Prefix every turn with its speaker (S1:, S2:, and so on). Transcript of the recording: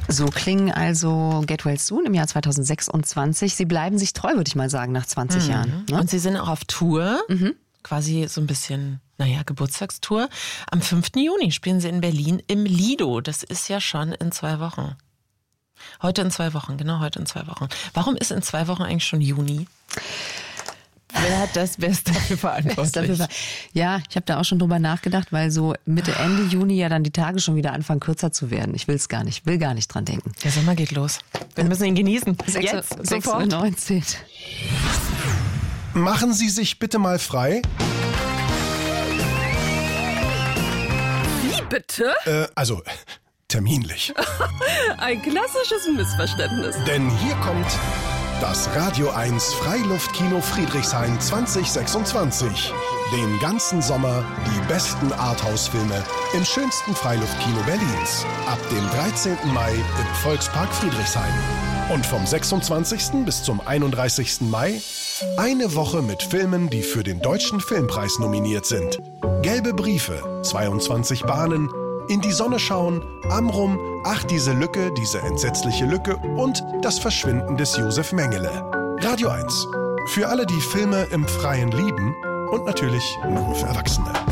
S1: So klingen also Get Well Soon im Jahr 2026. Sie bleiben sich treu, würde ich mal sagen, nach 20 Jahren. Ne?
S2: Und Sie sind auch auf Tour, quasi so ein bisschen, Geburtstagstour. Am 5. Juni spielen Sie in Berlin im Lido. Das ist ja schon in 2 Wochen. Heute in 2 Wochen. Warum ist in 2 Wochen eigentlich schon Juni? Wer ist dafür verantwortlich?
S1: Ja, ich habe da auch schon drüber nachgedacht, weil so Mitte, Ende Juni ja dann die Tage schon wieder anfangen kürzer zu werden. Ich will gar nicht dran denken.
S2: Der Sommer geht los. Wir müssen ihn genießen. Jetzt, sofort.
S1: 6:19 Uhr.
S3: Machen Sie sich bitte mal frei.
S4: Wie bitte?
S3: Also, terminlich.
S4: Ein klassisches Missverständnis.
S3: Denn hier kommt das Radio 1 Freiluftkino Friedrichshain 2026. Den ganzen Sommer die besten Arthouse-Filme im schönsten Freiluftkino Berlins. Ab dem 13. Mai im Volkspark Friedrichshain. Und vom 26. bis zum 31. Mai eine Woche mit Filmen, die für den Deutschen Filmpreis nominiert sind. Gelbe Briefe, 22 Bahnen, In die Sonne schauen, Amrum, Ach diese Lücke, diese entsetzliche Lücke und Das Verschwinden des Josef Mengele. Radio 1. Für alle, die Filme im Freien lieben und natürlich nur für Erwachsene.